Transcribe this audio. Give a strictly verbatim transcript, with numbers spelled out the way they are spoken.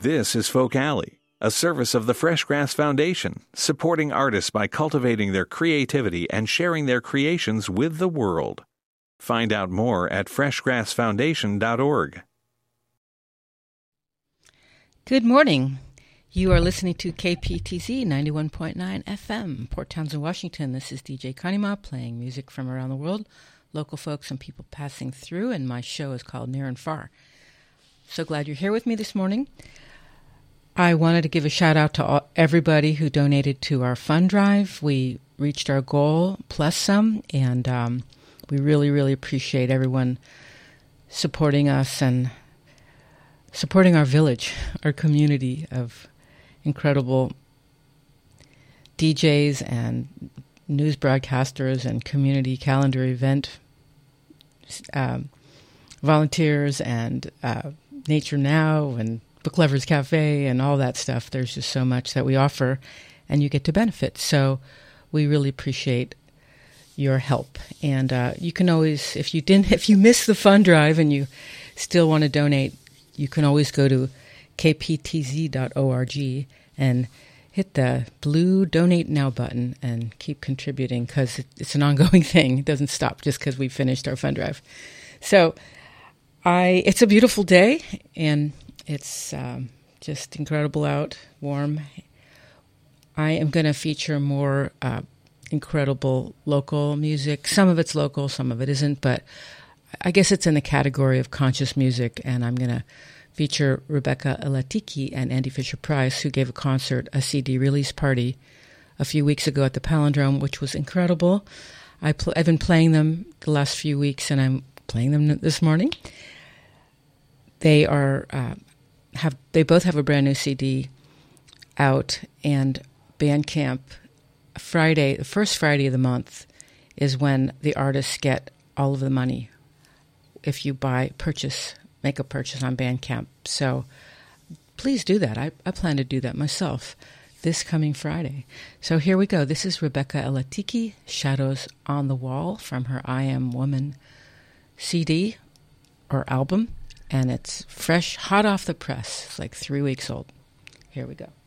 This is Folk Alley, a service of the Fresh Grass Foundation, supporting artists by cultivating their creativity and sharing their creations with the world. Find out more at fresh grass foundation dot org. Good morning. You are listening to K P T Z ninety-one point nine F M, Port Townsend, Washington. This is D J Kanima playing music from around the world, local folks and people passing through, and my show is called Near and Far. So glad you're here with me this morning. I wanted to give a shout out to all, everybody who donated to our fund drive. We reached our goal plus some, and um, we really, really appreciate everyone supporting us and supporting our village, our community of incredible D Js and news broadcasters and community calendar event um, volunteers and uh, Nature Now and Book Lovers Cafe and all that stuff. There's just so much that we offer, and you get to benefit. So we really appreciate your help. And uh, you can always, if you didn't, if you missed the fund drive and you still want to donate, you can always go to k p t z dot org and hit the blue Donate Now button and keep contributing, because it's an ongoing thing. It doesn't stop just because we finished our fund drive. So I, it's a beautiful day, and it's um, just incredible out, warm. I am going to feature more uh, incredible local music. Some of it's local, some of it isn't, but I guess it's in the category of conscious music, and I'm going to feature Rebecca Elatiki and Andy Fisher-Price, who gave a concert, a C D release party, a few weeks ago at the Palindrome, which was incredible. I pl- I've been playing them the last few weeks, and I'm playing them this morning. They are uh, have they both have a brand new C D out, and Bandcamp Friday, the first Friday of the month, is when the artists get all of the money if you buy, purchase, make a purchase on Bandcamp. So please do that. I, I plan to do that myself this coming Friday. So here we go. This is Rebecca Elatiki, Shadows on the Wall, from her I Am Woman C D or album. And it's fresh, hot off the press. It's like three weeks old. Here we go.